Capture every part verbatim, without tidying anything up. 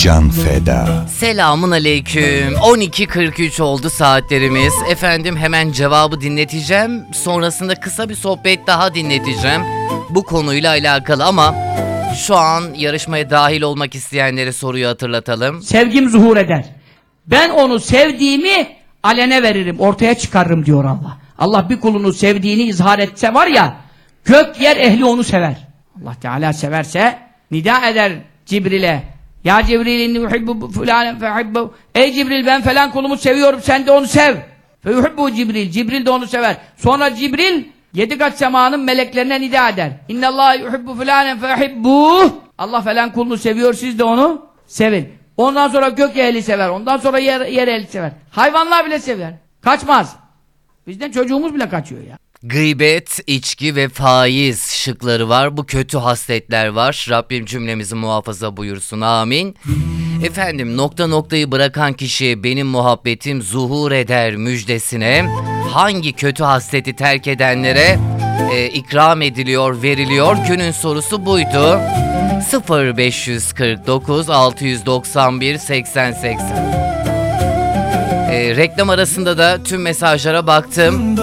can feda. Selamun aleyküm. on iki kırk üç oldu saatlerimiz. Efendim hemen cevabı dinleteceğim. Sonrasında kısa bir sohbet daha dinleteceğim. Bu konuyla alakalı ama şu an yarışmaya dahil olmak isteyenlere soruyu hatırlatalım. Sevgim zuhur eder. Ben onu sevdiğimi alene veririm, ortaya çıkarırım diyor Allah. Allah bir kulunu sevdiğini izhar etse var ya, gök yer ehli onu sever. Allah Teala severse nida eder Cibril'e. Ya Cibril inni yuhibbu fulanen fehibbu. Ey Cibril, ben falan kulumu seviyorum, sen de onu sev. Fe yuhibbu Cibril. Cibril de onu sever. Sonra Cibril yedi kat semanın meleklerine nida eder. İnnallâhe yuhibbu fulanen fehibbu. Allah falan kulunu seviyor, siz de onu sevin. Ondan sonra gök ehli sever. Ondan sonra yer, yer ehli sever. Hayvanlar bile sever. Kaçmaz. Bizden çocuğumuz bile kaçıyor ya. Gıybet, içki ve faiz şıkları var. Bu kötü hasletler var. Rabbim cümlemizi muhafaza buyursun. Amin. Efendim nokta noktayı bırakan kişi benim muhabbetim zuhur eder müjdesine hangi kötü hasleti terk edenlere e, ikram ediliyor, veriliyor? Günün sorusu buydu. sıfır beş kırk dokuz altı doksan bir seksen seksen. E, reklam arasında da tüm mesajlara baktım.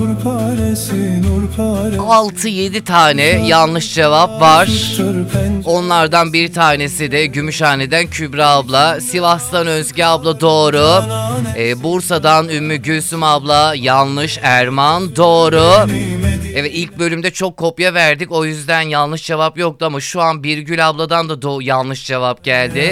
altı yedi tane yanlış cevap var. Onlardan bir tanesi de Gümüşhane'den Kübra abla, Sivas'tan Özge abla doğru. Ee, Bursa'dan Ümmü Gülsüm abla yanlış, Erman doğru. Evet, ilk bölümde çok kopya verdik, o yüzden yanlış cevap yoktu ama şu an Birgül abladan da do- yanlış cevap geldi.